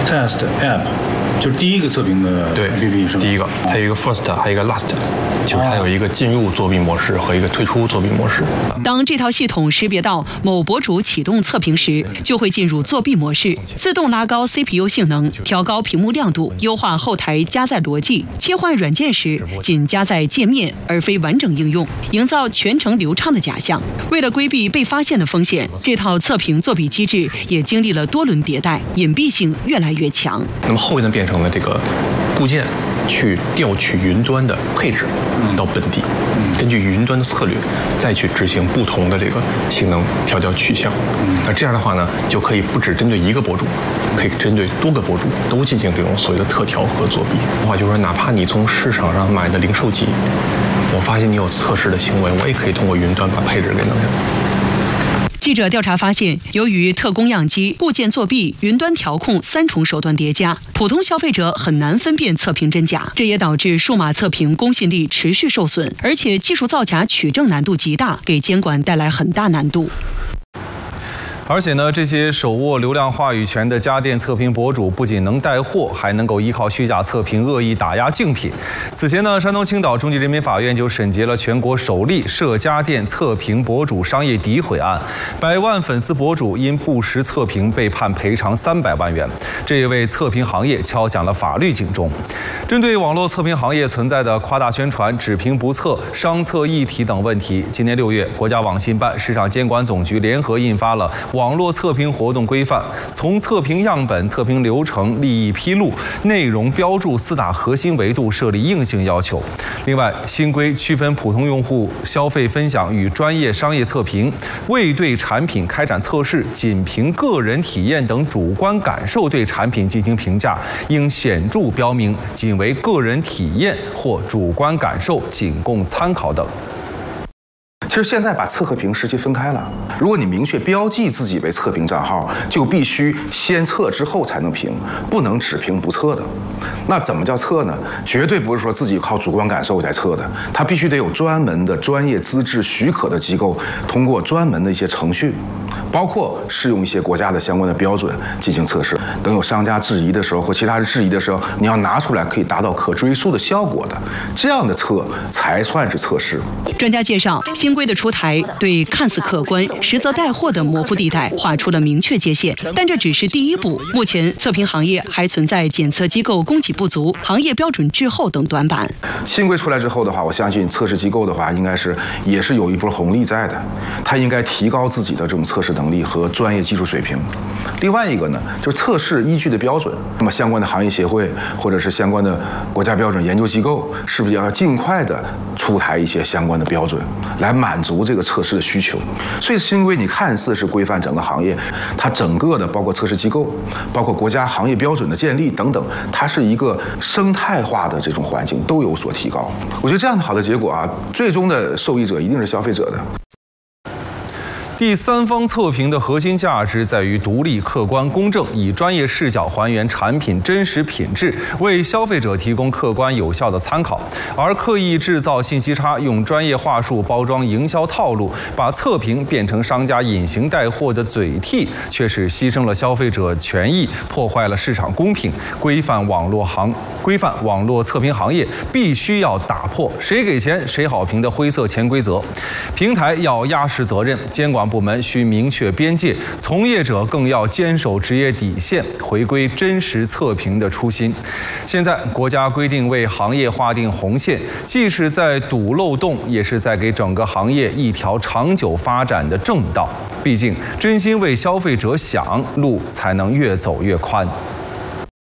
Test App， 就是第一个测评的 APP 是吧？ 第一个，它有一个 First， 还有一个 Last， 就是它有一个进入作弊模式和一个退出作弊模式。 当这套系统识别到某博主启动测评时，就会进入作弊模式，自动拉高 CPU 性能，调高屏幕亮度，优化后台加载逻辑，切换软件时仅加载界面而非完整应用，营造全程流畅的假象。为了规避被发现的风险，这套测评作弊机制也经历了多轮迭代，隐蔽性越来越强。 那么后面呢，变成了这个固件去调取云端的配置到本地，根据云端的策略再去执行不同的这个性能调教取向。那这样的话呢，就可以不只针对一个博主，可以针对多个博主都进行这种所谓的特调和作弊。的话就是说，哪怕你从市场上买的零售机，我发现你有测试的行为，我也可以通过云端把配置给弄下来。 记者调查发现，由于特供样机、固件作弊、云端调控3重手段叠加，普通消费者很难分辨测评真假，这也导致数码测评公信力持续受损，而且技术造假取证难度极大，给监管带来很大难度。 而且呢，这些手握流量话语权的家电测评博主不仅能带货，还能够依靠虚假测评恶意打压竞品。此前呢，山东青岛中级人民法院就审结了全国首例涉家电测评博主商业诋毁案，100万粉丝博主因不实测评被判赔偿300万元，这也为测评行业敲响了法律警钟。针对网络测评行业存在的夸大宣传、只评不测、商测议题等问题，今年6月，国家网信办、市场监管总局联合印发了网络测评活动规范，从测评样本、测评流程、利益披露、内容标注4大核心维度设立硬性要求。另外，新规区分普通用户消费分享与专业商业测评，未对产品开展测试，仅凭个人体验等主观感受对产品进行评价，应显著标明仅为个人体验或主观感受，仅供参考等。 其实现在把测和评时期分开了。如果你明确标记自己为测评账号，就必须先测之后才能评，不能只评不测的。那怎么叫测呢？绝对不是说自己靠主观感受在测的，它必须得有专门的专业资质许可的机构，通过专门的一些程序，包括适用一些国家的相关的标准进行测试。等有商家质疑的时候或其他人质疑的时候，你要拿出来可以达到可追溯的效果的，这样的测才算是测试。 专家介绍，新规的出台对看似客观实则带货的模糊地带画出了明确界限，但这只是第一步。目前测评行业还存在检测机构供给不足、行业标准滞后等短板。 新规出来之后的话，我相信测试机构的话也是有一波红利在的，它应该提高自己的这种测试能力和专业技术水平。另外一个呢，就是测试依据的标准，那么相关的行业协会或者是相关的国家标准研究机构，是不是要尽快的出台一些相关的标准，来满足这个测试的需求？所以新规你看似是规范整个行业，它整个的包括测试机构，包括国家行业标准的建立等等，它是一个生态化的这种环境都有所提高。我觉得这样的好的结果啊，最终的受益者一定是消费者的。 第三方测评的核心价值在于独立、客观、公正，以专业视角还原产品真实品质，为消费者提供客观有效的参考。而刻意制造信息差，用专业话术包装营销套路，把测评变成商家隐形带货的嘴替，却是牺牲了消费者权益，破坏了市场公平。规范网络测评行业，必须要打破谁给钱谁好评的灰色潜规则。平台要压实责任，监管部门需明确边界，从业者更要坚守职业底线，回归真实测评的初心。现在国家规定为行业划定红线，既是在堵漏洞，也是在给整个行业一条长久发展的正道。毕竟真心为消费者想，路才能越走越宽。